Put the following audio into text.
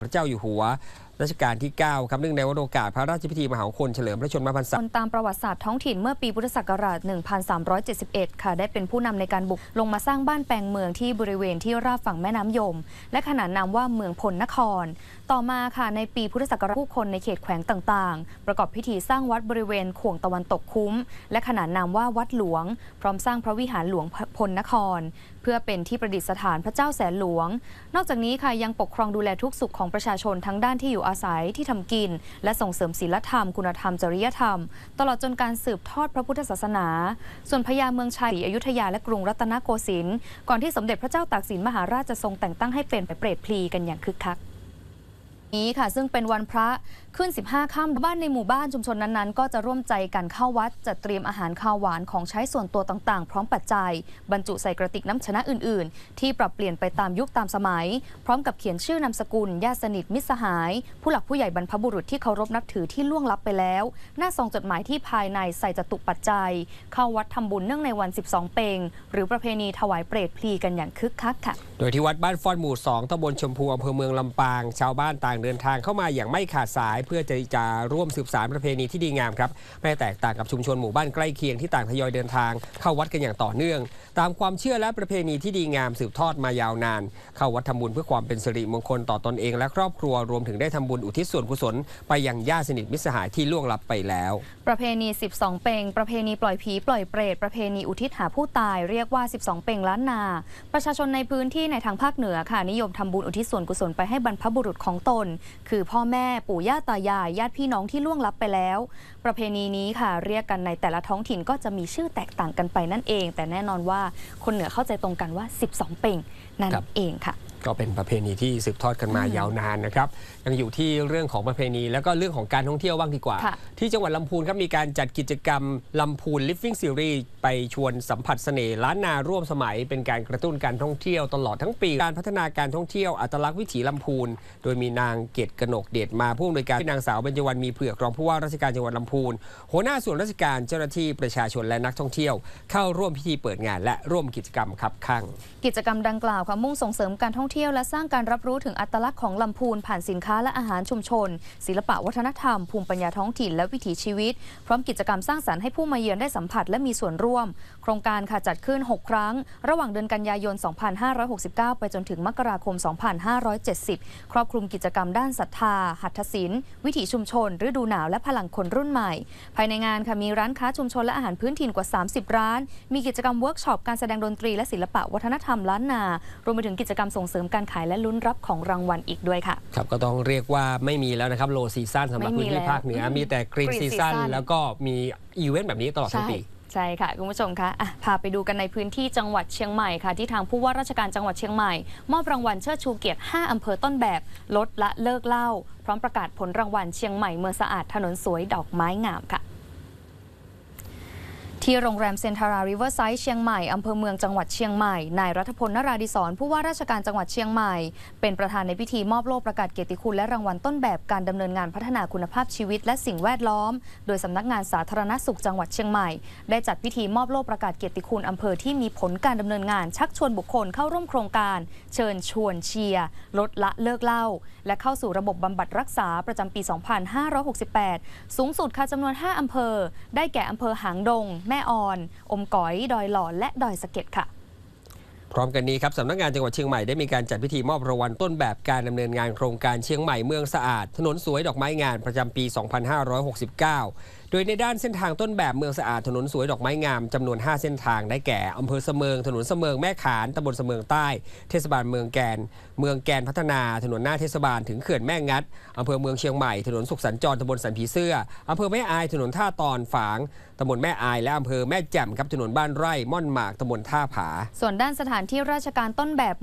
พระเจ้าอยู่หัวรัชกาลที่9ครับเนื่องในวันโอกาสพระราชพิธีมหามงคลเฉลิมพระชนมพรรษาตามประวัติศาสตร์ท้องถิ่นเมื่อปีพุทธศักราช 1371 ค่ะได้เป็นผู้นำในการบุกลงมาสร้างบ้านแปลงเมืองที่บริเวณที่ราบฝั่งแม่น้ำยมและขนานนามว่าเมืองพลนครต่อมาค่ะในปีพุทธศักราชผู้คนในเขตแขวงต่างๆประกอบพิธีสร้างวัดบริเวณขวงตะวันตกคุ้มและขนานนามว่าวัดหลวงพร้อมสร้างพระวิหารหลวงพลนครเพื่อเป็นที่ประดิษฐานพระเจ้าแสนหลวงนอกจากนี้ค่ะยังปกครองดูแลทุกสุขของประชาชนทั้งด้านที่อยู่อาศัยที่ทำกินและส่งเสริมศีลธรรมคุณธรรมจริยธรรมตลอดจนการสืบทอดพระพุทธศาสนาส่วนพญาเมืองชัยอยุธยาและกรุงรัตนโกสินทร์ก่อนที่สมเด็จพระเจ้าตากสินมหาราชจะทรงแต่งตั้งให้เป็นเปรตพลีกันอย่างคึกคักนี้ค่ะซึ่งเป็นวันพระขึ้น15 ค่ำบ้านในหมู่บ้านชุมชนนั้นๆก็จะร่วมใจกันเข้าวัดจัดเตรียมอาหารข้าวหวานของใช้ส่วนตัวต่างๆพร้อมปัจจัยบรรจุใส่กระติกน้ำชนะอื่นๆที่ปรับเปลี่ยนไปตามยุคตามสมัยพร้อมกับเขียนชื่อนามสกุลญาติสนิทมิตรสหายผู้หลักผู้ใหญ่บรรพบุรุษที่เคารพนับถือที่ล่วงลับไปแล้วหน้าซองจดหมายที่ภายในใส่จตุปัจจัยเข้าวัดทำบุญเนื่องในวัน12 เพ็งหรือประเพณีถวายเปรตพลีกันอย่างคึกคักค่ะโดยที่วัดบ้านฟอนหมู่2ตำบลชมพูอำเภอเมืองลำปางชาวบ้านต่างเดินทางเข้ามาอย่างไม่ขาดสายเพื่อจะร่วมสืบสานประเพณีที่ดีงามครับไม่แตกต่างกับชุมชนหมู่บ้านใกล้เคียงที่ต่างทยอยเดินทางเข้าวัดกันอย่างต่อเนื่องตามความเชื่อและประเพณีที่ดีงามสืบทอดมายาวนานเข้าวัดทำบุญเพื่อความเป็นสิริมงคลต่อตนเองและครอบครัวรวมถึงได้ทำบุญอุทิศส่วนกุศลไปยังญาติสนิทมิตรสหายที่ล่วงลับไปแล้วประเพณี12 เพ็งประเพณีปล่อยผีปล่อยเปรตประเพณีอุทิศหาผู้ตายเรียกว่า12 เพ็งล้านนาประชาชนในพื้นที่ในทางภาคเหนือค่ะนิยมทำบุญอุทิศส่วนกุศลไปให้บรรพบุรุษของตนคือพ่อแม่ปู่ย่าตายายญาติพี่น้องที่ล่วงลับไปแล้วประเพณีนี้ค่ะเรียกกันในแต่ละท้องถิ่นก็จะมีชื่อแตกต่างกันไปนั่นเองแต่แน่นอนว่าคนเหนือเข้าใจตรงกันว่า12 เพ็งนั่นเองค่ะก็เป็นประเพณีที่สืบทอดกันมายาวนานนะครับยังอยู่ที่เรื่องของประเพณีแล้วก็เรื่องของการท่องเที่ยวบ้างดีกว่าที่จังหวัดลำพูนครับมีการจัดกิจกรรมลำพูน Living Series ไปชวนสัมผัสเสน่ห์ล้านนาร่วมสมัยเป็นการกระตุ้นการท่องเที่ยวตลอดทั้งปีการพัฒนาการท่องเที่ยวอัตลักษณ์วิถีลำพูนโดยมีนางเกตกนกเดชมาผู้อำนวยการนางสาวเบญจวรรณมีเผือกรองผู้ว่าราชการจังหวัดลำพูนหัวหน้าส่วนราชการเจ้าหน้าที่ประชาชนและนักท่องเที่ยวเข้าร่วมพิธีเปิดงานและร่วมกิจกรรมคับคั่งกิจกรรมดังกล่าวค่ะมุ่งส่งเสริมการท่องเที่ยวและสร้างการรับรู้ถึงอัตลักษณ์ของลำพูนผ่านสินค้าและอาหารชุมชนศิลปะวัฒนธรรมภูมิปัญญาท้องถิ่นและวิถีชีวิตพร้อมกิจกรรมสร้างสรรค์ให้ผู้มาเยือนได้สัมผัสและมีส่วนร่วมโครงการค่ะจัดขึ้น6 ครั้งระหว่างเดือนกันยายน 2569 ไปจนถึงมกราคม 2570 ครอบคลุมกิจกรรมด้านศรัทธาหัตถศิลป์วิถีชุมชนฤดูหนาวและพลังคนรุ่นใหม่ภายในงานค่ะมีร้านค้าชุมชนและอาหารพื้นถิ่นกว่า30 ร้านมีกิจกรรมเวิร์กช็อปการแสดงดนตรีและศิลปะวัฒนธรรมล้านนารวมไปถึงกิจกรรมส่งเสริมการขายและลุ้นรับของรางวัลอีกด้วยค่ะครับก็ต้องเรียกว่าไม่มีแล้วนะครับโลซีซั่นสำหรับพื้นที่ภาคเหนือมีแต่กรีนซีซั่นแล้วก็มีอีเวนต์แบบนี้ตลอดทั้งปีใช่ค่ะคุณผู้ชมคะพาไปดูกันในพื้นที่จังหวัดเชียงใหม่ค่ะที่ทางผู้ว่าราชการจังหวัดเชียงใหม่มอบรางวัลเชิดชูเกียรติ5 อำเภอต้นแบบลดละเลิกเหล้าพร้อมประกาศผลรางวัลเชียงใหม่เมืองสะอาดถนนสวยดอกไม้งามค่ะที่โรงแรมเซ็นทราริเวอร์ไซด์เชียงใหม่อำเภอเมืองจังหวัดเชียงใหม่นายรัฐพล นราดิศรผู้ว่าราชการจังหวัดเชียงใหม่เป็นประธานในพิธีมอบโล่ประกาศเกียรติคุณและรางวัลต้นแบบการดำเนินงานพัฒนาคุณภาพชีวิตและสิ่งแวดล้อมโดยสำนักงานสาธารณสุขจังหวัดเชียงใหม่ได้จัดพิธีมอบโล่ประกาศเกียรติคุณอำเภอที่มีผลการดำเนินงานชักชวนบุคคลเข้าร่วมโครงการเชิญชวนเชียร์ลดละเลิกเหล้าและเข้าสู่ระบบบำบัดรักษาประจำปี 2568 สูงสุดค่ะจำนวน5 อำเภอได้แก่อำเภอหางดงแม่ออนอมก๋อยดอยหล่อและดอยสะเก็ดค่ะพร้อมกันนี้ครับสำนักงานจังหวัดเชียงใหม่ได้มีการจัดพิธีมอบรางวัลต้นแบบการดำเนินงานโครงการเชียงใหม่เมืองสะอาดถนนสวยดอกไม้งามประจำปี 2569 โดยในด้านเส้นทางต้นแบบเมืองสะอาดถนนสวยดอกไม้งามจำนวน5 เส้นทางได้แก่อำเภอเสมิงถนนเสมิงแม่ขานตำบลเสมิงใต้เทศบาลเมืองแกนพัฒนาถนนหน้าเทศบาลถึงเขื่อนแม่งัดอำเภอเมืองเชียงใหม่ถนนสุขสัญจรตำบลสันผีเสื้ออำเภอแม่อายถนนท่าตอนฝางตำบลแม่อายและอำเภอแม่แจ่มครับถนนบ้านไร่ม่อนหมากตำบลท่าผาส่วนด้านสถานที่ราชการต้นแบบ